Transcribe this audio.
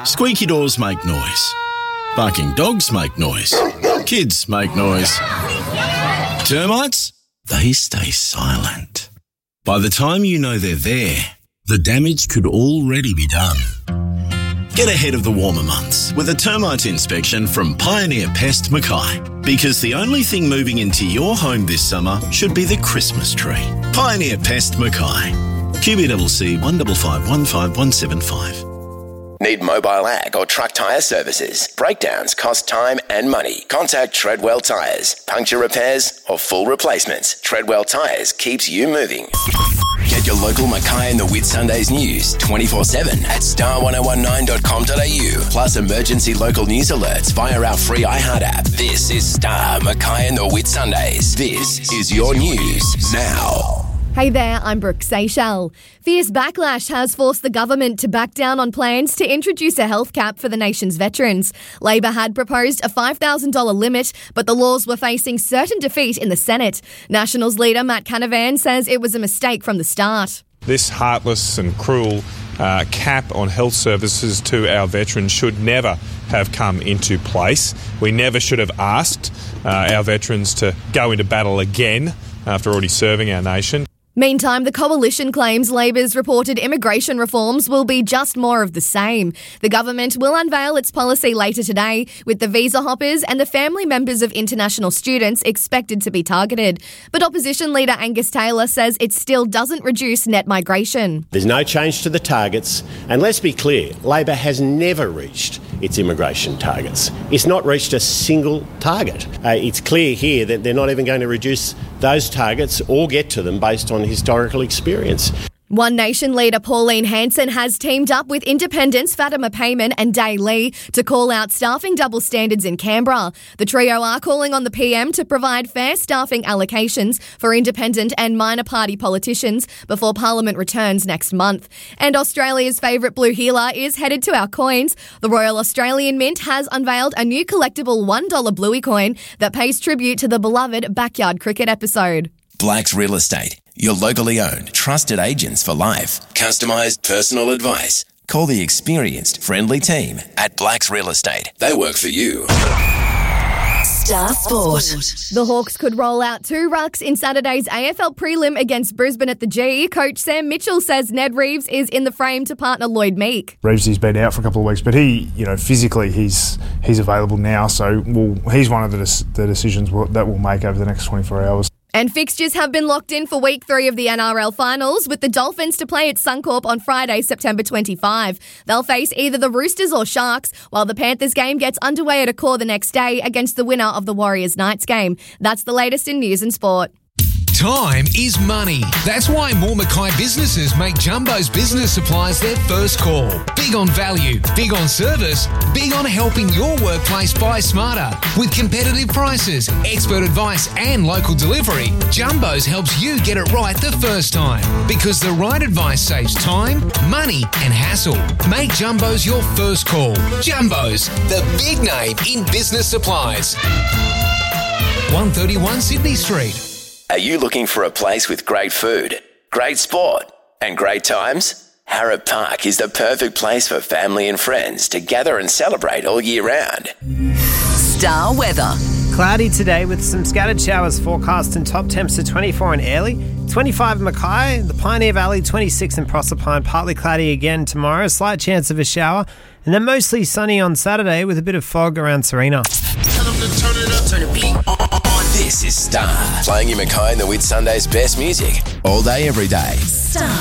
Squeaky doors make noise. Barking dogs make noise. Kids make noise. Termites? They stay silent. By the time you know they're there, the damage could already be done. Get ahead of the warmer months with a termite inspection from Pioneer Pest Mackay. Because the only thing moving into your home this summer should be the Christmas tree. Pioneer Pest Mackay. QBCC 155 Need mobile ag or truck tyre services? Breakdowns cost time and money. Contact Treadwell Tyres. Puncture repairs or full replacements. Treadwell Tyres keeps you moving. Get your local Mackay and the Whitsundays news 24/7 at star1019.com.au. Plus emergency local news alerts via our free iHeart app. This is Star Mackay and the Whitsundays. This is your news now. Hey there, I'm Brooke Seychelles. Fierce backlash has forced the government to back down on plans to introduce a health cap for the nation's veterans. Labor had proposed a $5,000 limit, but the laws were facing certain defeat in the Senate. Nationals leader Matt Canavan says it was a mistake from the start. This heartless and cruel cap on health services to our veterans should never have come into place. We never should have asked our veterans to go into battle again after already serving our nation. Meantime, the coalition claims Labor's reported immigration reforms will be just more of the same. The government will unveil its policy later today, with the visa hoppers and the family members of international students expected to be targeted. But opposition leader Angus Taylor says it still doesn't reduce net migration. There's no change to the targets, and let's be clear, Labor has never reached its immigration targets. It's not reached a single target. It's clear here that they're not even going to reduce those targets or get to them based on historical experience. One Nation leader Pauline Hanson has teamed up with independents Fatima Payman and Day Lee to call out staffing double standards in Canberra. The trio are calling on the PM to provide fair staffing allocations for independent and minor party politicians before Parliament returns next month. And Australia's favourite blue healer is headed to our coins. The Royal Australian Mint has unveiled a new collectible $1 Bluey coin that pays tribute to the beloved Backyard Cricket episode. Blacks Real Estate. Your locally owned, trusted agents for life. Customised personal advice. Call the experienced, friendly team at Blacks Real Estate. They work for you. Star Sport. The Hawks could roll out 2 rucks in Saturday's AFL prelim against Brisbane at the G. Coach Sam Mitchell says Ned Reeves is in the frame to partner Lloyd Meek. Reeves has been out for a couple of weeks, but he, physically he's available now, so he's one of the decisions that we'll make over the next 24 hours. And fixtures have been locked in for Week 3 of the NRL Finals, with the Dolphins to play at Suncorp on Friday, September 25. They'll face either the Roosters or Sharks, while the Panthers game gets underway at Accor the next day against the winner of the Warriors-Knights game. That's the latest in news and sport. Time is money. That's why more Mackay businesses make Jumbo's business supplies their first call. Big on value, big on service, big on helping your workplace buy smarter. With competitive prices, expert advice and local delivery, Jumbo's helps you get it right the first time. Because the right advice saves time, money and hassle. Make Jumbo's your first call. Jumbo's, the big name in business supplies. 131 Sydney Street. Are you looking for a place with great food, great sport, and great times? Harrop Park is the perfect place for family and friends to gather and celebrate all year round. Star weather. Cloudy today with some scattered showers forecast and top temps of 24 in Airlie, 25 in Mackay, the Pioneer Valley, 26 in Proserpine, partly cloudy again tomorrow, slight chance of a shower, and then mostly sunny on Saturday with a bit of fog around Serena. This is Star, playing you Mackay and the Whitsundays' best music all day, every day. Star.